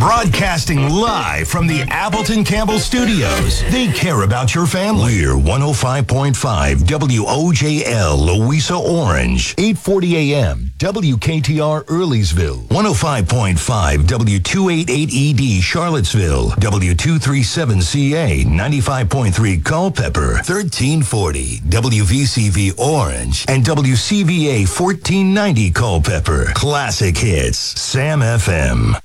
Broadcasting live from the Appleton Campbell Studios. They care about your family. We're 105.5 WOJL Louisa Orange, 840 AM WKTR Earlysville, 105.5 W288ED Charlottesville, W237CA 95.3 Culpeper, 1340 WVCV Orange, and WCVA 1490 Culpeper. Classic hits, Sam FM.